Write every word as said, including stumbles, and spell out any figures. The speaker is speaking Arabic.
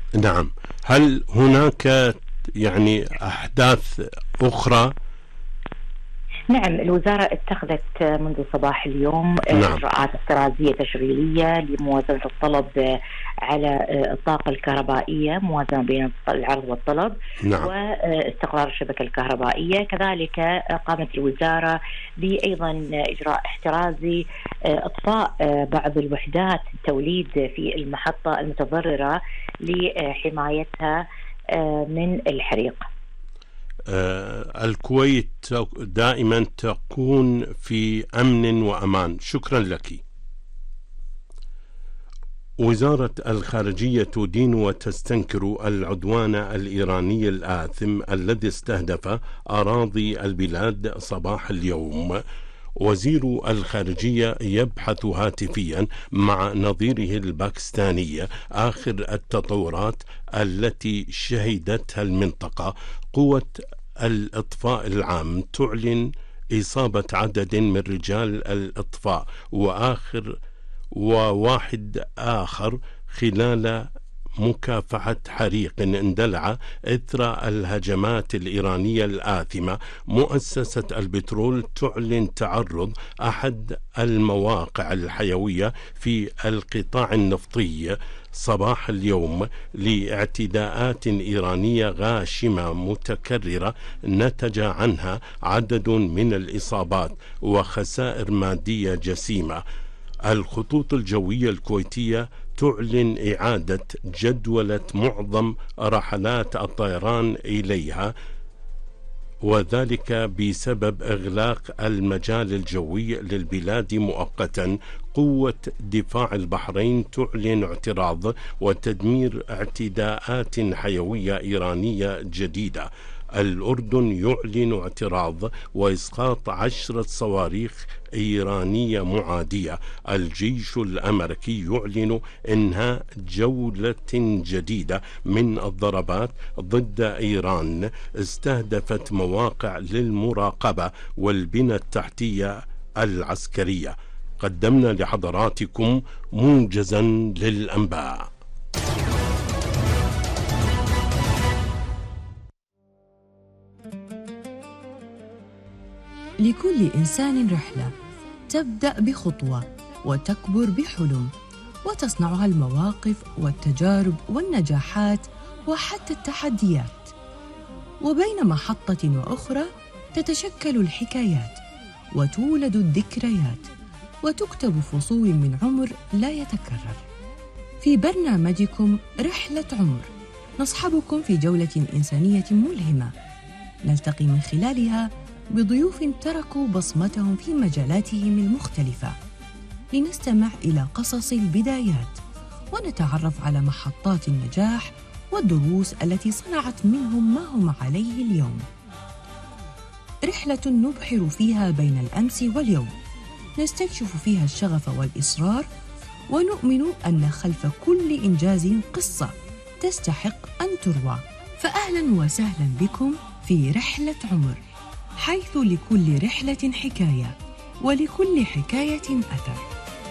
نعم. هل هناك يعني أحداث أخرى؟ نعم، الوزارة اتخذت منذ صباح اليوم نعم. إجراءات احترازية تشغيلية لموازنة الطلب على الطاقة الكهربائية، موازنة بين العرض والطلب. نعم. واستقرار الشبكة الكهربائية. كذلك قامت الوزارة بأيضا إجراء احترازي، إطفاء بعض الوحدات التوليد في المحطة المتضررة لحمايتها من الحريق. آه الكويت دائما تكون في أمن وأمان. شكرا لك. وزارة الخارجية تدين وتستنكر العدوان الإيراني الآثم الذي استهدف أراضي البلاد صباح اليوم. وزير الخارجية يبحث هاتفيا مع نظيره الباكستاني آخر التطورات التي شهدتها المنطقة. قوة الإطفاء العام تعلن إصابة عدد من رجال الإطفاء وآخر وواحد آخر خلال مكافحة حريق اندلع إثر الهجمات الإيرانية الآثمة. مؤسسة البترول تعلن تعرض أحد المواقع الحيوية في القطاع النفطي صباح اليوم لاعتداءات إيرانية غاشمة متكررة نتج عنها عدد من الإصابات وخسائر مادية جسيمة. الخطوط الجوية الكويتية تعلن إعادة جدولة معظم رحلات الطيران إليها، وذلك بسبب إغلاق المجال الجوي للبلاد مؤقتا. قوة دفاع البحرين تعلن اعتراض وتدمير اعتداءات حيوية إيرانية جديدة. الأردن يعلن اعتراض وإسقاط عشرة صواريخ إيرانية معادية. الجيش الأمريكي يعلن إنهاء جولة جديدة من الضربات ضد إيران استهدفت مواقع للمراقبة والبنى التحتية العسكرية. قدمنا لحضراتكم موجزا للأنباء. لكل إنسان رحلة تبدأ بخطوة وتكبر بحلم، وتصنعها المواقف والتجارب والنجاحات وحتى التحديات. وبين محطة وأخرى تتشكل الحكايات وتولد الذكريات وتكتب فصول من عمر لا يتكرر. في برنامجكم رحلة عمر نصحبكم في جولة إنسانية ملهمة نلتقي من خلالها بضيوف تركوا بصمتهم في مجالاتهم المختلفة، لنستمع إلى قصص البدايات ونتعرف على محطات النجاح والدروس التي صنعت منهم ما هم عليه اليوم. رحلة نبحر فيها بين الأمس واليوم، نستكشف فيها الشغف والإصرار، ونؤمن أن خلف كل إنجاز قصة تستحق أن تروى. فأهلاً وسهلاً بكم في رحلة عمر، حيث لكل رحلة حكاية ولكل حكاية أثر.